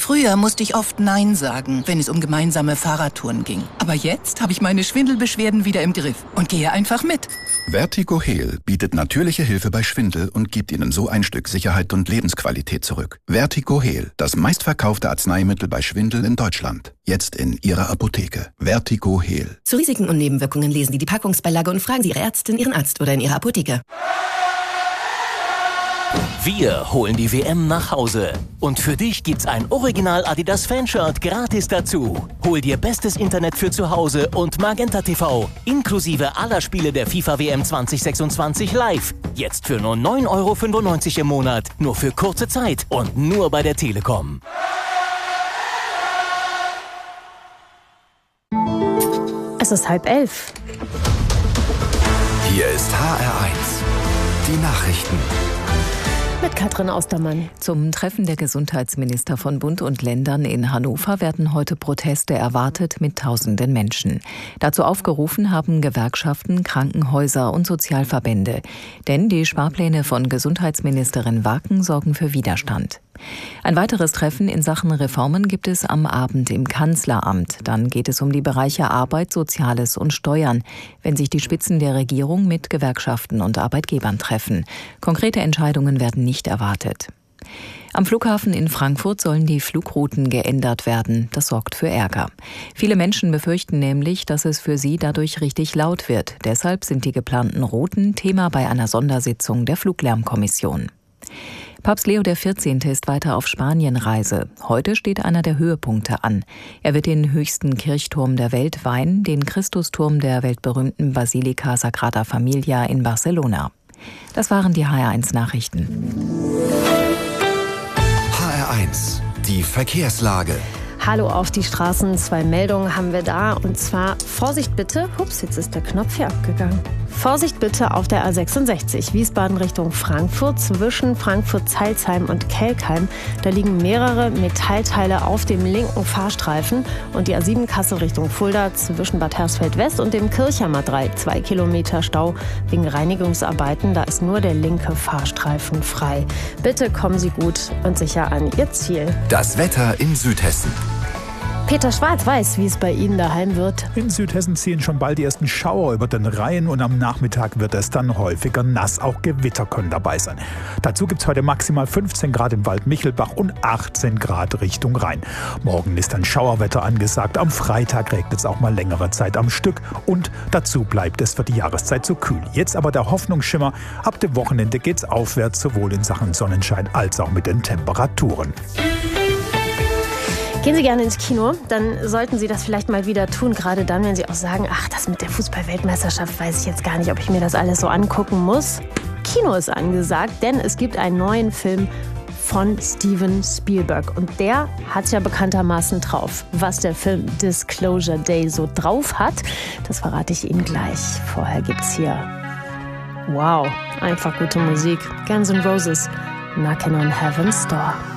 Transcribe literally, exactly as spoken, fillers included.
Früher musste ich oft Nein sagen, wenn es um gemeinsame Fahrradtouren ging. Aber jetzt habe ich meine Schwindelbeschwerden wieder im Griff und gehe einfach mit. Vertigo Heal bietet natürliche Hilfe bei Schwindel und gibt Ihnen so ein Stück Sicherheit und Lebensqualität zurück. Vertigo Heal, das meistverkaufte Arzneimittel bei Schwindel in Deutschland. Jetzt in Ihrer Apotheke. Vertigo Heal. Zu Risiken und Nebenwirkungen lesen Sie die Packungsbeilage und fragen Sie Ihre Ärztin, Ihren Arzt oder in Ihrer Apotheke. Wir holen die W M nach Hause. Und für dich gibt's ein Original Adidas Fanshirt gratis dazu. Hol dir bestes Internet für zu Hause und Magenta T V. Inklusive aller Spiele der FIFA W M zwanzig sechsundzwanzig live. Jetzt für nur neun Euro fünfundneunzig im Monat. Nur für kurze Zeit und nur bei der Telekom. Es ist halb elf. Hier ist H R eins. Die Nachrichten. Mit Katrin Austermann. Zum Treffen der Gesundheitsminister von Bund und Ländern in Hannover werden heute Proteste erwartet mit tausenden Menschen. Dazu aufgerufen haben Gewerkschaften, Krankenhäuser und Sozialverbände. Denn die Sparpläne von Gesundheitsministerin Waken sorgen für Widerstand. Ein weiteres Treffen in Sachen Reformen gibt es am Abend im Kanzleramt. Dann geht es um die Bereiche Arbeit, Soziales und Steuern, wenn sich die Spitzen der Regierung mit Gewerkschaften und Arbeitgebern treffen. Konkrete Entscheidungen werden nicht erwartet. Am Flughafen in Frankfurt sollen die Flugrouten geändert werden. Das sorgt für Ärger. Viele Menschen befürchten nämlich, dass es für sie dadurch richtig laut wird. Deshalb sind die geplanten Routen Thema bei einer Sondersitzung der Fluglärmkommission. Papst Leo der vierzehnte ist weiter auf Spanienreise. Heute steht einer der Höhepunkte an. Er wird den höchsten Kirchturm der Welt weihen, den Christusturm der weltberühmten Basilika Sagrada Familia in Barcelona. Das waren die H R eins Nachrichten. H R eins, die Verkehrslage. Hallo auf die Straßen. Zwei Meldungen haben wir da. Und zwar Vorsicht bitte. Ups, jetzt ist der Knopf hier abgegangen. Vorsicht bitte auf der A sechsundsechzig, Wiesbaden Richtung Frankfurt, zwischen Frankfurt-Zeilsheim und Kelkheim. Da liegen mehrere Metallteile auf dem linken Fahrstreifen. Und die A sieben Kassel Richtung Fulda, zwischen Bad Hersfeld West und dem Kirchhammer Dreieck. Zwei Kilometer Stau wegen Reinigungsarbeiten. Da ist nur der linke Fahrstreifen frei. Bitte kommen Sie gut und sicher an Ihr Ziel. Das Wetter in Südhessen. Peter Schwarz weiß, wie es bei Ihnen daheim wird. In Südhessen ziehen schon bald die ersten Schauer über den Rhein und am Nachmittag wird es dann häufiger nass. Auch Gewitter können dabei sein. Dazu gibt es heute maximal fünfzehn Grad im Wald Michelbach und achtzehn Grad Richtung Rhein. Morgen ist dann Schauerwetter angesagt. Am Freitag regnet es auch mal längere Zeit am Stück und dazu bleibt es für die Jahreszeit zu kühl. Jetzt aber der Hoffnungsschimmer. Ab dem Wochenende geht's aufwärts, sowohl in Sachen Sonnenschein als auch mit den Temperaturen. Gehen Sie gerne ins Kino, dann sollten Sie das vielleicht mal wieder tun, gerade dann, wenn Sie auch sagen, ach, das mit der Fußball-Weltmeisterschaft weiß ich jetzt gar nicht, ob ich mir das alles so angucken muss. Kino ist angesagt, denn es gibt einen neuen Film von Steven Spielberg und der hat es ja bekanntermaßen drauf. Was der Film Disclosure Day so drauf hat, das verrate ich Ihnen gleich. Vorher gibt's hier, wow, einfach gute Musik. Guns N' Roses, Knockin' on Heaven's Door.